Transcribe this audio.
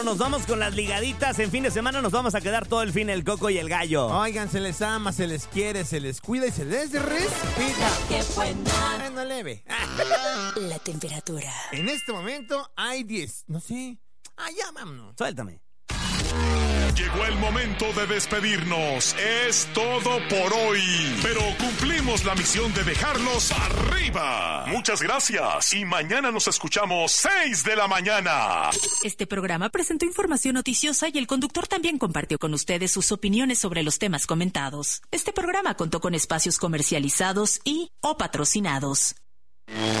Nos vamos con las ligaditas. En fin de semana nos vamos a quedar todo el fin el Coco y el Gallo. Oigan, se les ama, se les quiere, se les cuida y se les respeta. ¡Qué buena! Bueno, leve. La temperatura. En este momento hay 10. No sé. Ya vámonos. Suéltame. Llegó el momento de despedirnos. Es todo por hoy. Pero cumplimos la misión de dejarlos arriba. Muchas gracias. Y mañana nos escuchamos 6 de la mañana. Este programa presentó información noticiosa y el conductor también compartió con ustedes sus opiniones sobre los temas comentados. Este programa contó con espacios comercializados y o patrocinados.